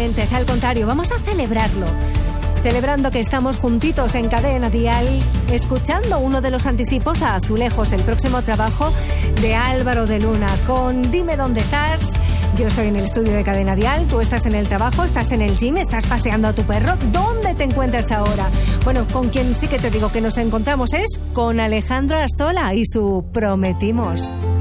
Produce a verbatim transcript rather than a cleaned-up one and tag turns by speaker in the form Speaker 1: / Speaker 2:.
Speaker 1: oyentes. Al contrario, vamos a celebrarlo. Celebrando que estamos juntitos en Cadena Dial, escuchando uno de los anticipos a Azulejos, el próximo trabajo de Álvaro de Luna, con Dime dónde estás. Yo estoy en el estudio de Cadena Dial, tú estás en el trabajo, estás en el gym, estás paseando a tu perro. ¿Dónde te encuentras ahora? Bueno, con quien sí que te digo que nos encontramos es con Alejandro Astola y su Prometimos.